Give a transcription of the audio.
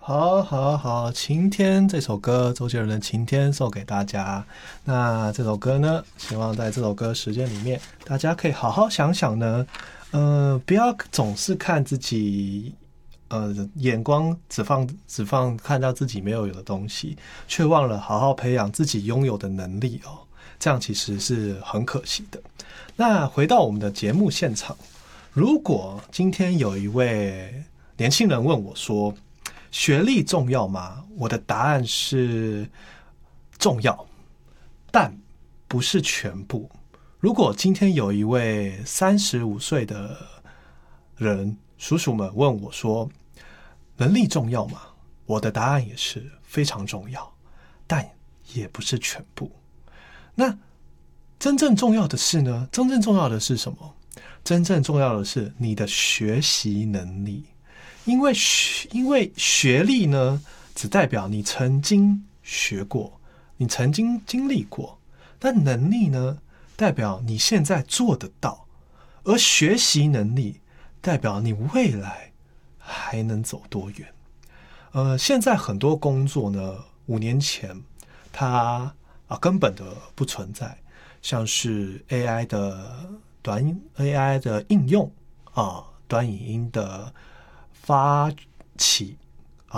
好，好，好，《晴天》这首歌，周杰伦的《晴天》送给大家。那这首歌呢，希望在这首歌时间里面，大家可以好好想想呢，不要总是看自己，眼光只放看到自己没有的东西，却忘了好好培养自己拥有的能力哦。这样其实是很可惜的。那回到我们的节目现场，如果今天有一位年轻人问我说，学历重要吗？我的答案是重要，但不是全部。如果今天有一位35岁的人叔叔们问我说，能力重要吗？我的答案也是非常重要，但也不是全部。那真正重要的是呢？真正重要的是什么？真正重要的是你的学习能力。因为学历呢，只代表你曾经学过，你曾经经历过，但能力呢，代表你现在做得到，而学习能力代表你未来还能走多远。现在很多工作呢，5年前它根本的不存在，像是 AI 的应用短影音的发起